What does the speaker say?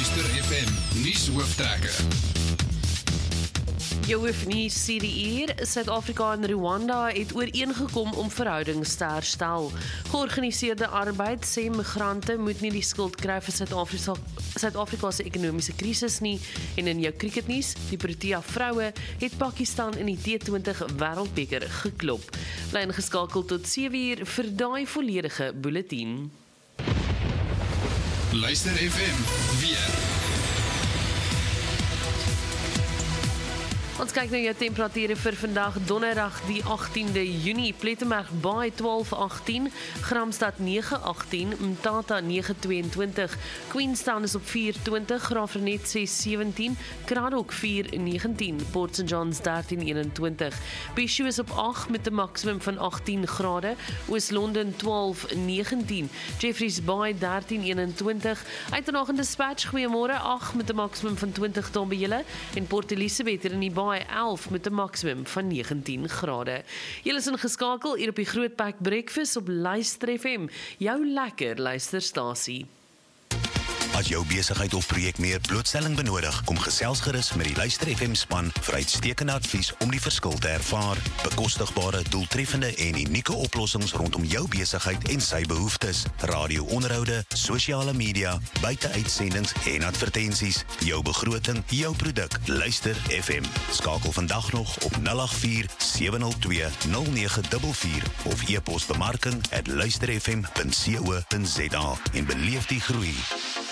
Luister FM nuushooftrekke. Jou hoofnuus sê die uur, Suid-Afrika en Rwanda het ooreengekom om verhoudings te herstel. Georganiseerde arbeid sê migrante moet nie die skuld kry vir Suid-Afrika se ekonomiese krisis nie. En in jou cricketnuus, die Protea vroue het Pakistan in die T20 Wêreldbeker geklop. Bly ingeskakel tot 7 uur vir daai volledige bulletin. Luister FM weer. Ons kyk na jou temperature vir vandag donderdag die 18de Junie. Plettenberg Baai 12:18, Gramstad 9:18, Mthatha 9:22, Queenstown is op 4:20, Graafrenet 6:17, Kraddock 4:19, Port St Johns 13:21, Bishop is op 8 met 'n maksimum van 18 grade, Oos-London 12:19, Jeffreys Bay 13:21, Uitenhage en Dispatch goeiemôre 8 met 'n maksimum van 20 daar by julle en Port Elizabeth in die Baai 11 met 'n maksimum van 19 grade. Julle is ingeskakel hier op die Groot Pack Breakfast op Luister FM, jou lekker luisterstasie. As jou besigheid of projek meer blootstelling benodig, kom gesels gerus met die Luister FM span vir uitstekende advies om die verskil te ervaar. Bekostigbare, doeltreffende en unieke oplossings rondom jou besigheid en sy behoeftes. Radio-onderhoude, sosiale media, buiteuitsendings en advertensies. Jou begroting, jou produk. Luister FM. Skakel vandag nog op 084 702 0944 of e-pos bemarking@luisterfm.co.za en beleef die groei.